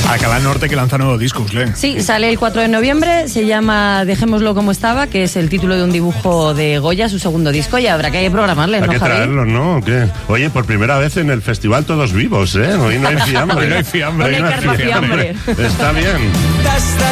Alcalá Norte, que lanza nuevo disco, Uslen. Sí, sale el 4 de noviembre, se llama Dejémoslo como estaba, que es el título de un dibujo de Goya, su segundo disco, y habrá que programarle, ¿no, Hay que Javi? traerlos, ¿no? ¿Qué? Oye, por primera vez en el festival todos vivos, ¿eh? Hoy no hay fiambre. Hoy no hay fiambre. Hoy no hay carne fiambre. Está bien.